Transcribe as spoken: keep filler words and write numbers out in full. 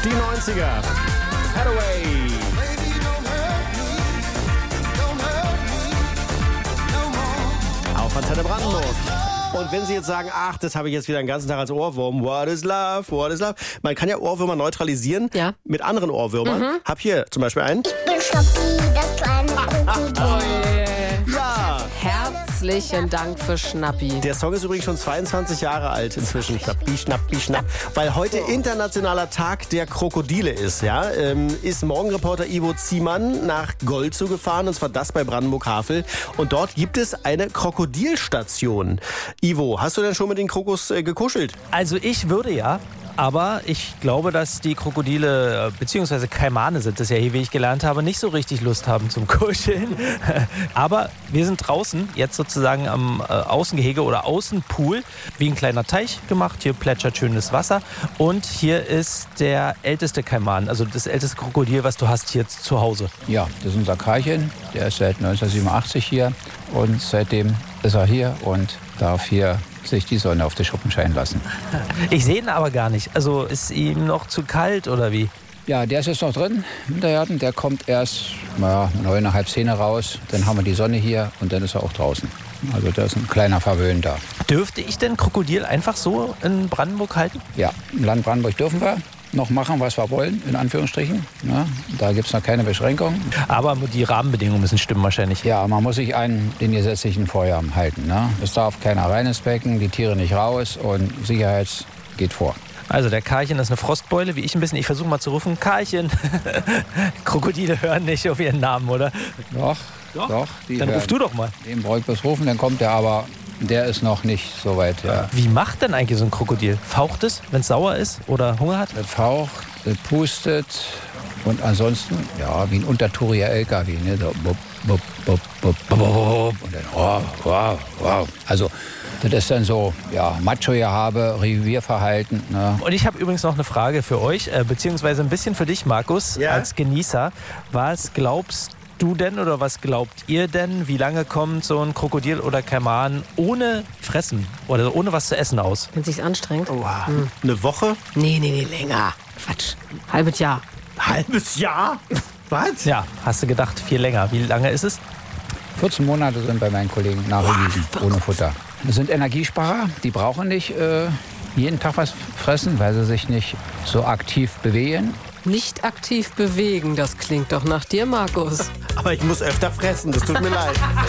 Die neunziger. Hathaway. Auf Antenne Brandenburg. Und wenn Sie jetzt sagen, ach, das habe ich jetzt wieder den ganzen Tag als Ohrwurm, what is love, what is love? Man kann ja Ohrwürmer neutralisieren ja. mit anderen Ohrwürmern. Mhm. Hab hier zum Beispiel einen. Ich bin Schnappi, das kleine Krokodil. Ja. Herzlichen Dank für Schnappi. Der Song ist übrigens schon zweiundzwanzig Jahre alt inzwischen. Schnappi, Schnappi, Schnapp. Weil heute internationaler Tag der Krokodile ist. Ja, ähm, ist Morgenreporter Ivo Ziemann nach Golzow gefahren, und zwar das bei Brandenburg-Havel. Und dort gibt es eine Krokodilstation. Ivo, hast du denn schon mit den Krokos äh, gekuschelt? Also ich würde ja. Aber ich glaube, dass die Krokodile, beziehungsweise Kaimane sind das ja hier, wie ich gelernt habe, nicht so richtig Lust haben zum Kuscheln. Aber wir sind draußen, jetzt sozusagen am äh, Außengehege oder Außenpool, wie ein kleiner Teich gemacht. Hier plätschert schönes Wasser. Und hier ist der älteste Kaiman, also das älteste Krokodil, was du hast hier zu Hause. Ja, das ist unser Karlchen. Der ist seit neunzehnhundertsiebenundachtzig hier. Und seitdem ist er hier und darf hier sich die Sonne auf die Schuppen scheinen lassen. Ich sehe ihn aber gar nicht. Also ist ihm noch zu kalt oder wie? Ja, der ist jetzt noch drin, Wintergarten. Der kommt erst ja, neun, halb zehn raus. Dann haben wir die Sonne hier und dann ist er auch draußen. Also da ist ein kleiner Verwöhn da. Dürfte ich denn Krokodil einfach so in Brandenburg halten? Ja, im Land Brandenburg dürfen wir noch machen, was wir wollen, in Anführungsstrichen. Ja, da gibt es noch keine Beschränkung. Aber die Rahmenbedingungen müssen stimmen wahrscheinlich. Ja, man muss sich an den gesetzlichen Vorgaben halten. Ne? Es darf keiner rein ins Becken, die Tiere nicht raus und Sicherheit geht vor. Also der Karlchen ist eine Frostbeule, wie ich ein bisschen. Ich versuche mal zu rufen, Karlchen. Krokodile hören nicht auf ihren Namen, oder? Doch, doch. doch die dann hören. Ruf du doch mal. Den brauche ich bloß rufen, dann kommt der, aber der ist noch nicht so weit. Ja. Wie macht denn eigentlich so ein Krokodil? Faucht es, wenn es sauer ist oder Hunger hat? Es faucht, es pustet und ansonsten, ja, wie ein untertouriger L K W. Ne? So, bup, bup, bup, bup, bup, bup, und dann, wow, wow, wow. Also, das ist dann so, ja, Macho-Gehabe, Revierverhalten. Ne? Und ich habe übrigens noch eine Frage für euch, äh, beziehungsweise ein bisschen für dich, Markus, ja? als Genießer. Was glaubst du denn oder was glaubt ihr denn, wie lange kommt so ein Krokodil oder Kaiman ohne Fressen oder ohne was zu essen aus? Wenn es sich anstrengt? Oh, hm. Eine Woche? Nee, nee, nee, länger. Quatsch. Halbes Jahr. Halbes Jahr? Was? Ja, hast du gedacht, viel länger. Wie lange ist es? vierzehn Monate sind bei meinen Kollegen nachgewiesen, ohne Futter. Das sind Energiesparer, die brauchen nicht äh, jeden Tag was fressen, weil sie sich nicht so aktiv bewegen. Nicht aktiv bewegen, das klingt doch nach dir, Markus. Aber ich muss öfter fressen, das tut mir leid.